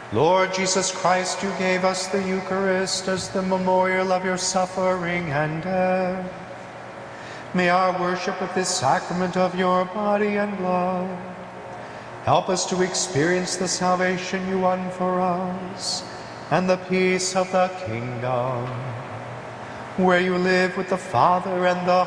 Lord Jesus Christ, you gave us the Eucharist as the memorial of your suffering and death. May our worship of this sacrament of your body and blood help us to experience the salvation you won for us and the peace of the kingdom, where you live with the Father and the